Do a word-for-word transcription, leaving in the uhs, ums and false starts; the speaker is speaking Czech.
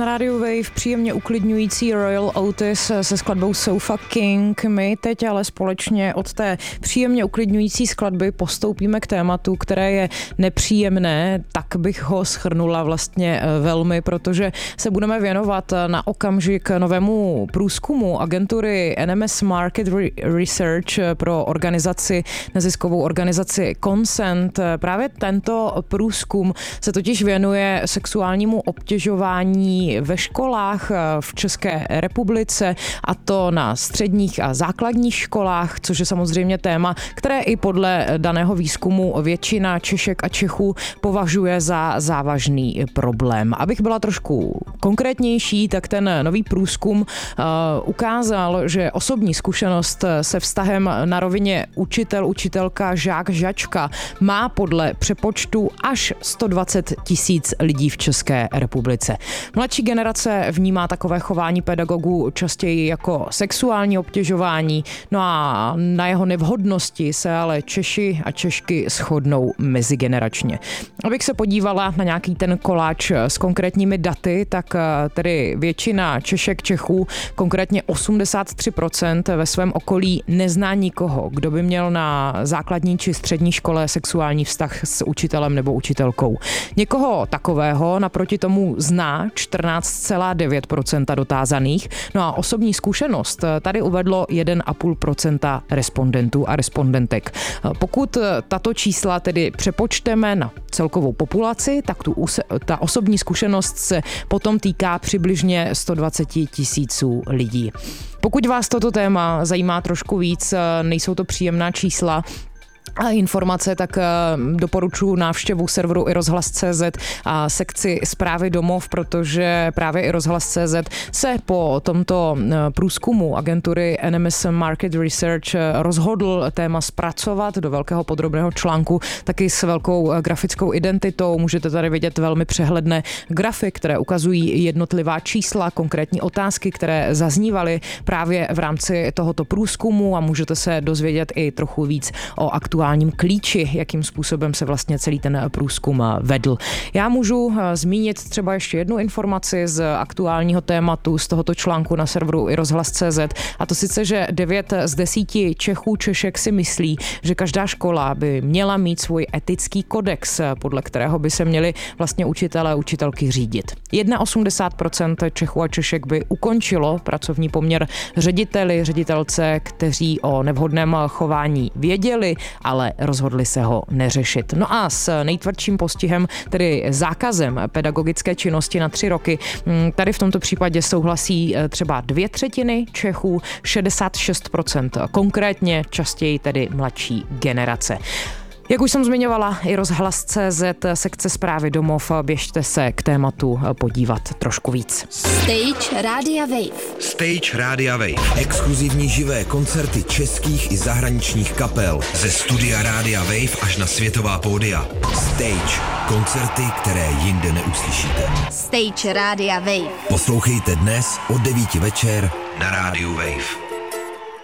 Na rádiu Wave příjemně uklidňující Royal Otis se skladbou Sofa King. My teď ale společně od té příjemně uklidňující skladby postoupíme k tématu, které je nepříjemné, tak bych ho shrnula vlastně velmi, protože se budeme věnovat na okamžik novému průzkumu agentury N M S Market Research pro organizaci, neziskovou organizaci Consent. Právě tento průzkum se totiž věnuje sexuálnímu obtěžování ve školách v České republice, a to na středních a základních školách, což je samozřejmě téma, které i podle daného výzkumu většina Češek a Čechů považuje za závažný problém. Abych byla trošku konkrétnější, tak ten nový průzkum uh, ukázal, že osobní zkušenost se vztahem na rovině učitel, učitelka, žák, žačka má podle přepočtu až sto dvacet tisíc lidí v České republice. Mladší generace vnímá takové chování pedagogů častěji jako sexuální obtěžování, no a na jeho nevhodnosti se ale Češi a Češky shodnou mezigeneračně. Abych se podívala na nějaký ten koláč s konkrétními daty, tak tedy většina Češek, Čechů, konkrétně osmdesát tři procent ve svém okolí nezná nikoho, kdo by měl na základní či střední škole sexuální vztah s učitelem nebo učitelkou. Někoho takového naproti tomu zná čtrnáct celá devět procenta dotázaných, no a osobní zkušenost tady uvedlo jedna celá pět procenta respondentů a respondentek. Pokud tato čísla tedy přepočteme na celkovou populaci, tak tu, ta osobní zkušenost se potom týká přibližně sto dvacet tisíců lidí. Pokud vás toto téma zajímá trošku víc, nejsou to příjemná čísla a informace, tak doporučuji návštěvu serveru i rozhlas tečka cé zet a sekci Zprávy domov, protože právě i rozhlas tečka cé zet se po tomto průzkumu agentury N M S Market Research rozhodl téma zpracovat do velkého podrobného článku, taky s velkou grafickou identitou. Můžete tady vidět velmi přehledné grafy, které ukazují jednotlivá čísla, konkrétní otázky, které zaznívaly právě v rámci tohoto průzkumu, a můžete se dozvědět i trochu víc o aktuálním klíči, jakým způsobem se vlastně celý ten průzkum vedl. Já můžu zmínit třeba ještě jednu informaci z aktuálního tématu z tohoto článku na serveru i rozhlas tečka cé zet, a to sice, že devět z deseti Čechů, Češek si myslí, že každá škola by měla mít svůj etický kodex, podle kterého by se měli vlastně učitelé a učitelky řídit. osmdesát jedna procent Čechů a Češek by ukončilo pracovní poměr řediteli, ředitelce, kteří o nevhodném chování věděli, ale rozhodli se ho neřešit. No a s nejtvrdším postihem, tedy zákazem pedagogické činnosti na tři roky, tady v tomto případě souhlasí třeba dvě třetiny Čechů, šedesát šest procent, konkrétně častěji tedy mladší generace. Jak už jsem zmiňovala, i rozhlas tečka cé zet, sekce Zprávy domov, běžte se k tématu podívat trošku víc. Stage Rádia Wave. Stage Rádia Wave. Exkluzivní živé koncerty českých i zahraničních kapel. Ze studia Rádia Wave až na světová pódia. Stage. Koncerty, které jinde neuslyšíte. Stage Rádia Wave. Poslouchejte dnes od devíti večer na Rádiu Wave.